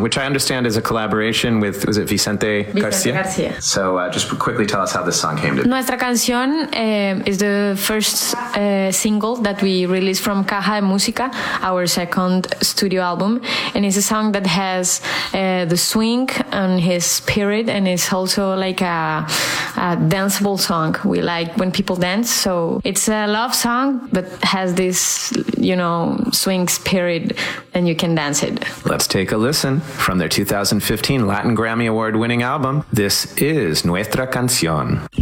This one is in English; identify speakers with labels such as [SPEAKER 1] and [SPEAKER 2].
[SPEAKER 1] which I understand is a collaboration with, was it Vicente Garcia?
[SPEAKER 2] Garcia.
[SPEAKER 1] So just quickly tell us how this song came to be.
[SPEAKER 2] Nuestra Canción is the first single that we released from Caja de Música, our second studio album, and it's a song that has the swing and his spirit, and it's also like a danceable song. We like when people dance, so it's a love song but has this, swing spirit, and you can dance it.
[SPEAKER 1] Let's take a listen from their 2015 Latin Grammy Award winning album. This is Nuestra Canción.